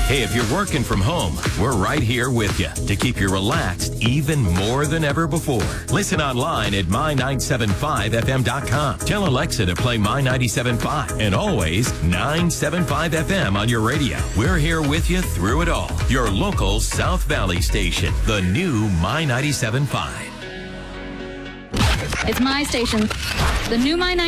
Hey, if you're working from home, we're right here with you to keep you relaxed even more than ever before. Listen online at my975fm.com. Tell Alexa to play My 97.5 and always 975 FM on your radio. We're here with you through it all. Your local South Valley station, the new My 97.5. It's my station, the new My